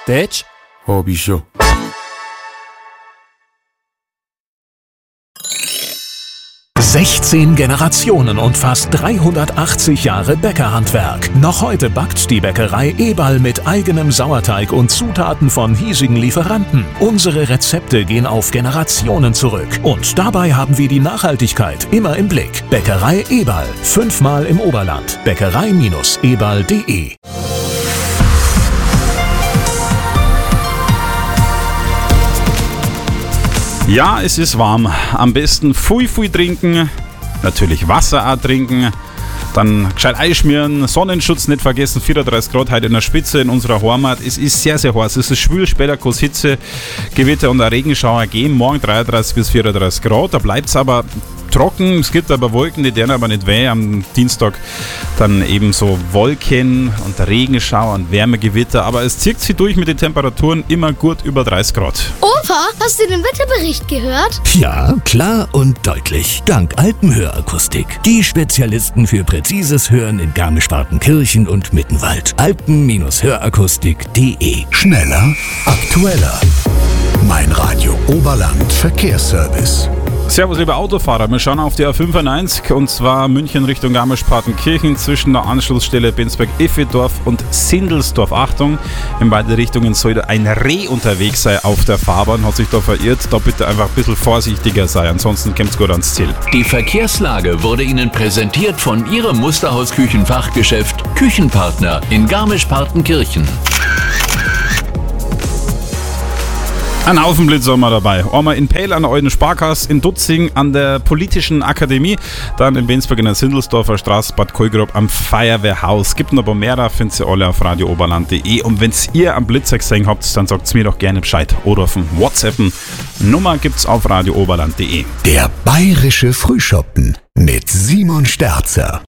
Dätsch? Hab ich schon. ...16 Generationen und fast 380 Jahre Bäckerhandwerk. Noch heute backt die Bäckerei Eberl mit eigenem Sauerteig und Zutaten von hiesigen Lieferanten. Unsere Rezepte gehen auf Generationen zurück. Und dabei haben wir die Nachhaltigkeit immer im Blick. Bäckerei Eberl. 5-mal im Oberland. Bäckerei-eberl.de. Ja, es ist warm. Am besten Pfui trinken, natürlich Wasser auch trinken, dann gescheit einschmieren, Sonnenschutz nicht vergessen, 34 Grad heute in der Spitze in unserer Heimat. Es ist sehr, sehr heiß. Es ist schwül, später kann es Hitze, Gewitter und ein Regenschauer geben. Morgen 33 bis 34 Grad, da bleibt es aber trocken. Es gibt aber Wolken, die deren aber nicht weh. Am Dienstag dann eben so Wolken und Regenschauer und Wärmegewitter. Aber es zieht sich durch mit den Temperaturen immer gut über 30 Grad. Opa, hast du den Wetterbericht gehört? Ja, klar und deutlich. Dank Alpenhörakustik. Die Spezialisten für präzises Hören in Garmisch-Partenkirchen und Mittenwald. Alpen-Hörakustik.de. Schneller, aktueller. Mein Radio Oberland Verkehrsservice. Servus, liebe Autofahrer. Wir schauen auf die A95 und zwar München Richtung Garmisch-Partenkirchen zwischen der Anschlussstelle Bensberg-Iffedorf und Sindelsdorf. Achtung, in beide Richtungen sollte ein Reh unterwegs sein auf der Fahrbahn. Hat sich da verirrt. Da bitte einfach ein bisschen vorsichtiger sein, ansonsten kommt es gut ans Ziel. Die Verkehrslage wurde Ihnen präsentiert von Ihrem Musterhaus-Küchenfachgeschäft Küchenpartner in Garmisch-Partenkirchen. Ein Haufen Blitz haben wir dabei. Einmal in Pehl an der alten Sparkasse, in Dutzing an der Politischen Akademie, dann in Bensberg in der Sindelsdorfer Straße, Bad Kohlgrab am Feuerwehrhaus. Gibt noch ein paar mehr, da findet ihr alle auf radiooberland.de. Und wenn ihr am Blitzer gesehen habt, dann sagt mir doch gerne Bescheid. Oder auf dem WhatsAppen. Nummer gibt's auf radiooberland.de. Der bayerische Frühschoppen mit Simon Sterzer.